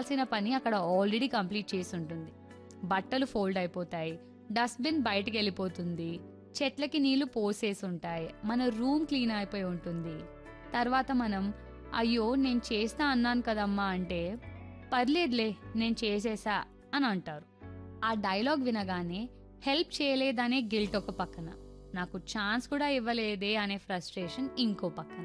చేయాల్సిన పని అక్కడ ఆల్రెడీ కంప్లీట్ చేసి ఉంటుంది. బట్టలు ఫోల్డ్ అయిపోతాయి, డస్ట్బిన్ బయటికి వెళ్ళిపోతుంది, చెట్లకి నీళ్లు పోసేసి ఉంటాయి, మన రూమ్ క్లీన్ అయిపోయి ఉంటుంది. తర్వాత మనం అయ్యో నేను చేస్తా అన్నాను కదమ్మా అంటే పర్లేదులే నేను చేసేసా అని అంటారు. ఆ డైలాగ్ వినగానే హెల్ప్ చేయలేదనే గిల్ట్ ఒక పక్కన, నాకు ఛాన్స్ కూడా ఇవ్వలేదే అనే ఫ్రస్ట్రేషన్ ఇంకో పక్కన.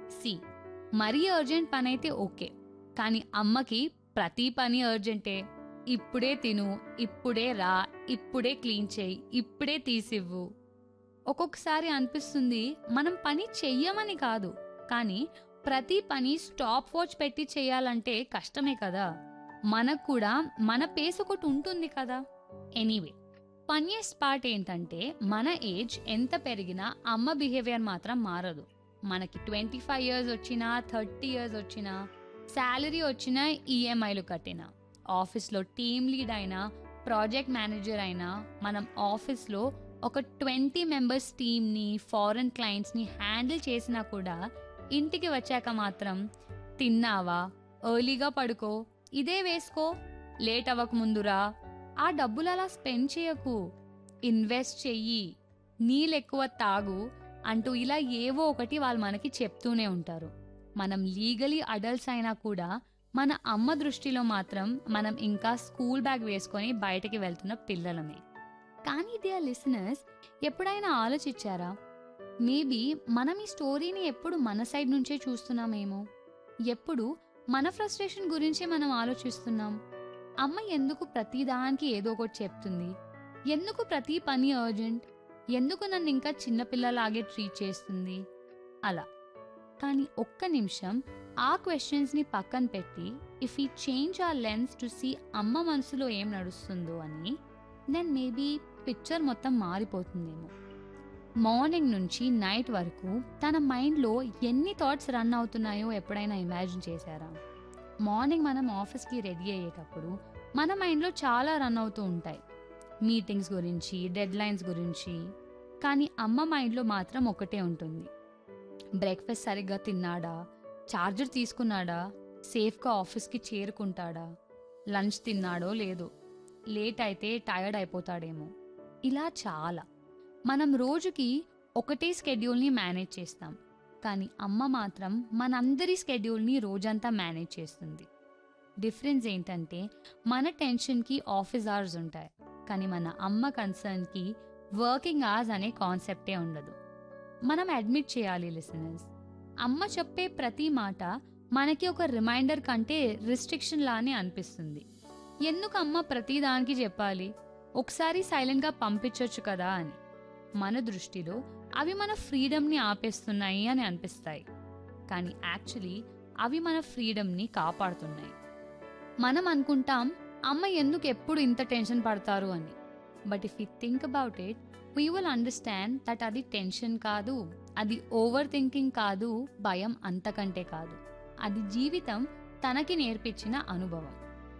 మరీ అర్జెంట్ పని అయితే ఓకే, కానీ అమ్మకి ప్రతి పని అర్జెంటే. ఇప్పుడే తిను, ఇప్పుడే రా, ఇప్పుడే క్లీన్ చేయి, ఇప్పుడే తీసివ్వు. ఒక్కొక్కసారి అనిపిస్తుంది మనం పని చెయ్యమని కాదు, కానీ ప్రతి పని స్టాప్ వాచ్ పెట్టి చేయాలంటే కష్టమే కదా. మనకు కూడా మన పేస్ ఒకటి ఉంటుంది కదా. ఎనీవే, ఫన్నీయెస్ట్ పార్ట్ ఏంటంటే మన ఏజ్ ఎంత పెరిగినా అమ్మ బిహేవియర్ మాత్రం మారదు. మనకి 25 years వచ్చినా, 30 years వచ్చినా, శాలరీ వచ్చినా, ఈఎంఐలు కట్టినా, ఆఫీస్లో టీమ్ లీడ్ అయినా, ప్రాజెక్ట్ మేనేజర్ అయినా, మనం ఆఫీస్లో ఒక 20 members టీమ్ని, ఫారెన్ క్లయింట్స్ని హ్యాండిల్ చేసినా కూడా ఇంటికి వచ్చాక మాత్రం తిన్నావా, ఎర్లీగా పడుకో, ఇదే వేసుకో, లేట్ అవ్వక ముందురా, ఆ డబ్బులు అలా స్పెండ్ చేయకు, ఇన్వెస్ట్ చెయ్యి, నీళ్ళెక్కువ తాగు అంటూ ఇలా ఏవో ఒకటి వాళ్ళు మనకి చెప్తూనే ఉంటారు. మనం లీగలీ అడల్ట్స్ అయినా కూడా మన అమ్మ దృష్టిలో మాత్రం మనం ఇంకా స్కూల్ బ్యాగ్ వేసుకొని బయటకి వెళ్తున్న పిల్లలమే. కానీ డియర్ లిసనర్స్, ఎప్పుడైనా ఆలోచించారా, మేబీ మనం ఈ స్టోరీని ఎప్పుడు మన సైడ్ నుంచే చూస్తున్నామేమో, ఎప్పుడు మన ఫ్రస్ట్రేషన్ గురించే మనం ఆలోచిస్తున్నాం. అమ్మ ఎందుకు ప్రతిదానికి ఏదో ఒకటి చెప్తుంది, ఎందుకు ప్రతి పని అర్జెంట్, ఎందుకు నన్ను ఇంకా చిన్నపిల్లలాగే ట్రీట్ చేస్తుంది అలా. కానీ ఒక్క నిమిషం ఆ క్వశ్చన్స్ని పక్కన పెట్టి ఇఫ్ ఈ change or lens to see అమ్మ మనసులో ఏం నడుస్తుందో అని, దెన్ మేబీ పిక్చర్ మొత్తం మారిపోతుందేమో. మార్నింగ్ నుంచి నైట్ వరకు తన మైండ్లో ఎన్ని థాట్స్ రన్ అవుతున్నాయో ఎప్పుడైనా ఇమాజిన్ చేశారా? మార్నింగ్ మనం ఆఫీస్కి రెడీ అయ్యేటప్పుడు మన మైండ్లో చాలా రన్ అవుతూ ఉంటాయి, మీటింగ్స్ గురించి, డెడ్ లైన్స్ గురించి. కానీ అమ్మ మైండ్లో మాత్రం ఒకటే ఉంటుంది, బ్రేక్ఫాస్ట్ సరిగ్గా తిన్నాడా, ఛార్జర్ తీసుకున్నాడా, సేఫ్గా ఆఫీస్కి చేరుకుంటాడా, లంచ్ తిన్నాడో లేదో, లేట్ అయితే టైర్డ్ అయిపోతాడేమో. ఇలా చాలా మనం రోజుకి ఒకటే స్కెడ్యూల్ని మేనేజ్ చేస్తాం, కానీ అమ్మ మాత్రం మనందరి స్కెడ్యూల్ని రోజంతా మేనేజ్ చేస్తుంది. డిఫరెన్స్ ఏంటంటే మన టెన్షన్కి ఆఫీస్ అవర్స్ ఉంటాయి, కానీ మన అమ్మ కన్సర్న్కి వర్కింగ్ అవర్స్ అనే కాన్సెప్టే ఉండదు. మనం అడ్మిట్ చేయాలి లిసనర్స్, అమ్మ చెప్పే ప్రతి మాట మనకి ఒక రిమైండర్ కంటే రిస్ట్రిక్షన్ లానే అనిపిస్తుంది. ఎందుకు అమ్మ ప్రతి దానికి చెప్పాలి, ఒకసారి సైలెంట్గా పంపించవచ్చు కదా అని. మన దృష్టిలో అవి మన ఫ్రీడమ్ని ఆపేస్తున్నాయి అని అనిపిస్తాయి, కానీ యాక్చువల్లీ అవి మన ఫ్రీడమ్ని కాపాడుతున్నాయి. మనం అనుకుంటాం అమ్మ ఎందుకు ఎప్పుడు ఇంత టెన్షన్ పడతారు అని, but if you think about it we will understand that అది టెన్షన్ కాదు, అది ఓవర్ థింకింగ్ కాదు, భయం అంతకంటే కాదు, అది జీవితం తనకి నేర్పించిన అనుభవం.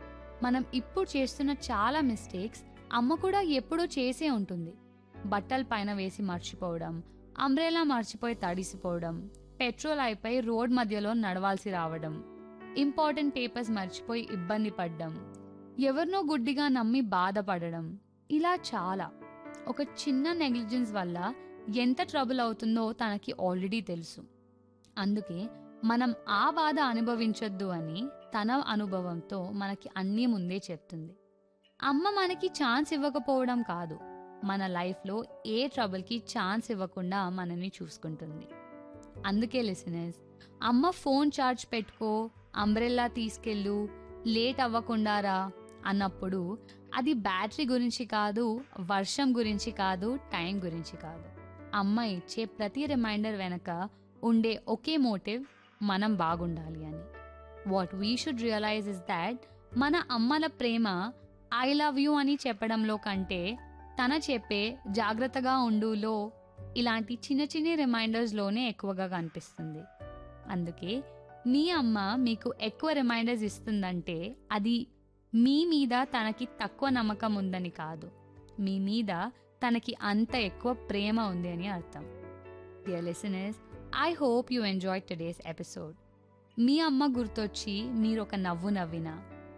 మనం ఇప్పుడు చేస్తున్న చాలా మిస్టేక్స్ అమ్మ కూడా ఎప్పుడో చేసే ఉంటుంది. బట్టలు పైన వేసి మర్చిపోవడం, అంబ్రెలా మర్చిపోయి తడిసిపోవడం, పెట్రోల్ అయిపోయి రోడ్ మధ్యలో నడవాల్సి రావడం, ఇంపార్టెంట్ పేపర్స్ మర్చిపోయి ఇబ్బంది పడ్డం, ఎవరినో గుడ్డిగా నమ్మి బాధపడడం, ఇలా చాలా. ఒక చిన్న నెగ్లిజెన్స్ వల్ల ఎంత ట్రబుల్ అవుతుందో తనకి ఆల్రెడీ తెలుసు. అందుకే మనం ఆ బాధ అనుభవించొద్దు అని తన అనుభవంతో మనకి అన్నీ ముందే చెప్తుంది. అమ్మ మనకి ఛాన్స్ ఇవ్వకపోవడం కాదు, మన లైఫ్లో ఏ ట్రబుల్కి ఛాన్స్ ఇవ్వకుండా మనల్ని చూసుకుంటుంది. అందుకే లిసనర్స్, అమ్మ ఫోన్ ఛార్జ్ పెట్టుకో, అంబ్రెల్లా తీసుకెళ్ళు, లేట్ అవ్వకుండా రా అన్నప్పుడు అది బ్యాటరీ గురించి కాదు, వర్షం గురించి కాదు, టైం గురించి కాదు. అమ్మ ఇచ్చే ప్రతి రిమైండర్ వెనక ఉండే ఒకే మోటివ్, మనం బాగుండాలి అని. What we should realise is that మన అమ్మల ప్రేమ ఐ లవ్ యూ అని చెప్పడంలో కంటే తన చెప్పే జాగ్రత్తగా ఉండులో ఇలాంటి చిన్న చిన్న రిమైండర్స్లోనే ఎక్కువగా కనిపిస్తుంది. అందుకే మీ అమ్మ మీకు ఎక్కువ రిమైండర్స్ ఇస్తుందంటే అది మీ మీద తనకి తక్కువ నమ్మకం ఉందని కాదు, మీ మీద తనకి అంత ఎక్కువ ప్రేమ ఉంది అని అర్థం. Dear listeners, I hope you enjoyed today's episode. మీ అమ్మ గుర్తొచ్చి మీరు ఒక నవ్వు నవ్వినా,